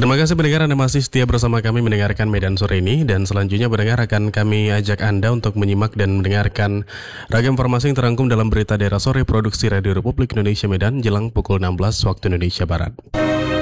Terima kasih pendengar Anda masih setia bersama kami mendengarkan Medan sore ini. Dan selanjutnya pendengar akan kami ajak Anda untuk menyimak dan mendengarkan ragam informasi yang terangkum dalam berita daerah sore produksi Radio Republik Indonesia Medan jelang pukul 16 waktu Indonesia Barat.